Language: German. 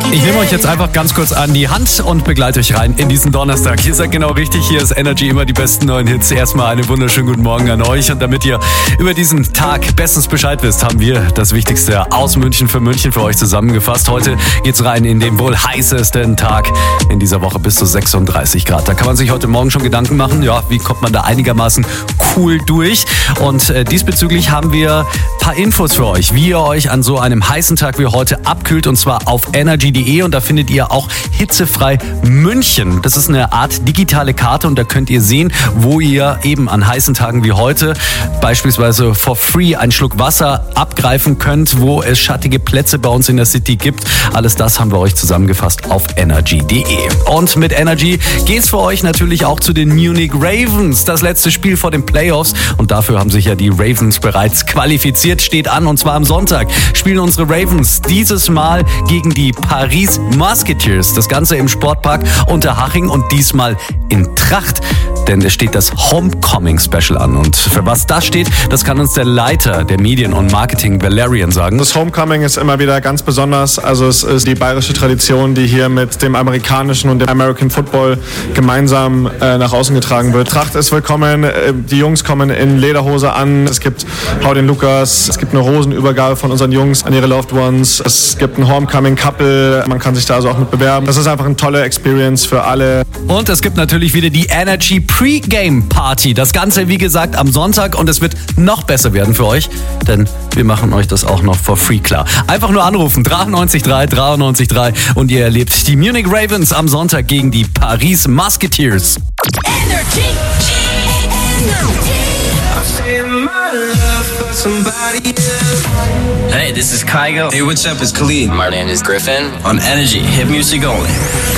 Ich nehme euch jetzt einfach ganz kurz an die Hand und begleite euch rein in diesen Donnerstag. Ihr seid genau richtig, hier ist Energy, immer die besten neuen Hits. Erstmal einen wunderschönen guten Morgen an euch. Und damit ihr über diesen Tag bestens Bescheid wisst, haben wir das Wichtigste aus München für euch zusammengefasst. Heute geht's rein in den wohl heißesten Tag in dieser Woche, bis zu 36 Grad. Da kann man sich heute Morgen schon Gedanken machen, ja, wie kommt man da einigermaßen cool durch? Und diesbezüglich haben wir ein paar Infos für euch, wie ihr euch an so einem heißen Tag wie heute abkühlt, und zwar auf energy.de, und da findet ihr auch Hitzefrei München. Das ist eine Art digitale Karte, und da könnt ihr sehen, wo ihr eben an heißen Tagen wie heute beispielsweise for free einen Schluck Wasser abgreifen könnt, wo es schattige Plätze bei uns in der City gibt. Alles das haben wir euch zusammengefasst auf energy.de. Und mit Energy geht's für euch natürlich auch zu den Munich Ravens. Das letzte Spiel vor den Playoffs, und dafür haben sich ja die Ravens bereits qualifiziert, steht an, und zwar am Sonntag spielen unsere Ravens dieses Mal gegen die Paris Musketeers. Das Ganze im Sportpark Unterhaching und diesmal in Tracht, denn es steht das Homecoming-Special an. Und für was das steht, das kann uns der Leiter der Medien und Marketing, Valerian, sagen. Das Homecoming ist immer wieder ganz besonders. Also es ist die bayerische Tradition, die hier mit dem amerikanischen und dem American Football gemeinsam nach außen getragen wird. Tracht ist willkommen, die Jungs kommen in Lederhose an, es gibt Hau den Lukas, es gibt eine Rosenübergabe von unseren Jungs an ihre Loved Ones, es gibt ein Homecoming-Couple, man kann sich da also auch mit bewerben. Das ist einfach eine tolle Experience für alle. Und es gibt natürlich wieder die Energy Pre-Game Party. Das Ganze, wie gesagt, am Sonntag, und es wird noch besser werden für euch, denn wir machen euch das auch noch for free klar. Einfach nur anrufen, 93.3 und ihr erlebt die Munich Ravens am Sonntag gegen die Paris Musketeers. Energy. Hey, this is Kygo. Hey, what's up? It's Khalid. My name is Griffin. On Energy, hit music only.